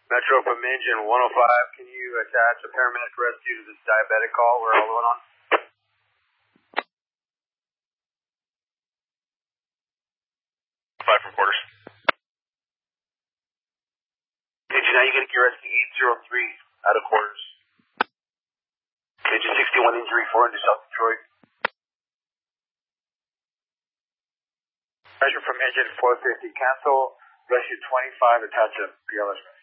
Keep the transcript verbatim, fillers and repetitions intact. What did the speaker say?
Metro from engine one oh five, can you attach a paramedic rescue to this diabetic call we're all going on? Five from quarters. Engine, now you get your rescue eight zero three out of quarters. Engine sixty-one injury four into South Detroit. Pressure from engine four fifty, cancel. Rescue twenty-five, attach a P L S.